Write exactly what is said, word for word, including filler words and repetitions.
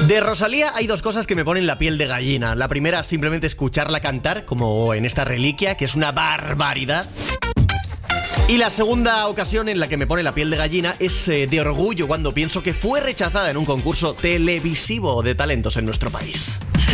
De Rosalía hay dos cosas que me ponen la piel de gallina. La primera, simplemente escucharla cantar, como en esta Reliquia, que es una barbaridad. Y la segunda ocasión en la que me pone la piel de gallina es eh, de orgullo cuando pienso que fue rechazada en un concurso televisivo de talentos en nuestro país.